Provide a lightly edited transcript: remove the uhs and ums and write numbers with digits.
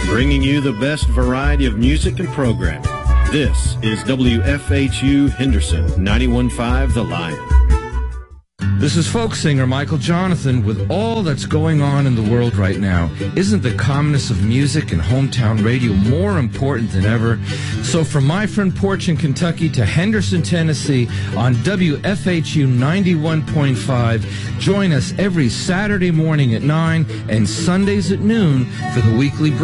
bringing you the best variety of music and programming. This is WFHU Henderson 91.5 The Lion. This is folk singer Michael Jonathan. With all that's going on in the world right now, isn't the calmness of music and hometown radio more important than ever? So from my front porch in Kentucky to Henderson, Tennessee on WFHU 91.5, join us every Saturday morning at 9 and Sundays at noon for the weekly